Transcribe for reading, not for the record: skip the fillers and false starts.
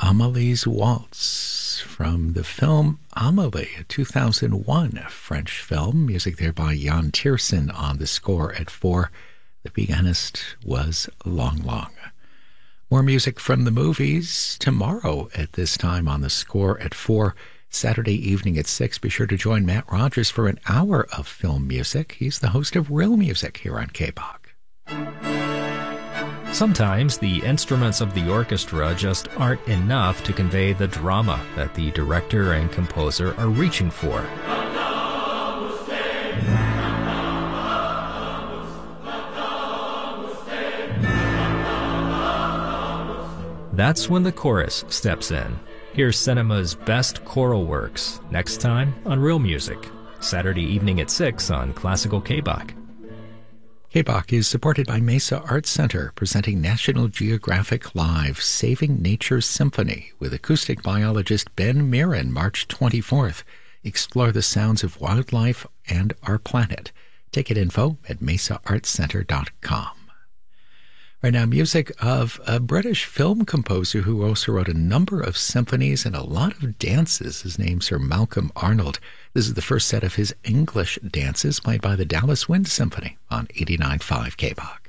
Amelie's Waltz from the film Amelie, a 2001 French film. Music there by Jan Tiersen on the score at 4. The pianist was Long Long. More music from the movies tomorrow at this time on the score at 4. Saturday evening at 6. Be sure to join Matt Rogers for an hour of film music. He's the host of Real Music here on KBOG. Sometimes the instruments of the orchestra just aren't enough to convey the drama that the director and composer are reaching for. That's when the chorus steps in. Here's cinema's best choral works, next time on Real Music, Saturday evening at 6 on Classical KBOG. KBOG is supported by Mesa Arts Center, presenting National Geographic Live, Saving Nature's Symphony, with acoustic biologist Ben Mirren, March 24th. Explore the sounds of wildlife and our planet. Ticket info at mesaartscenter.com. Right now, music of a British film composer who also wrote a number of symphonies and a lot of dances. His name's Sir Malcolm Arnold. This is the first set of his English dances played by the Dallas Wind Symphony on 89.5 KBOG.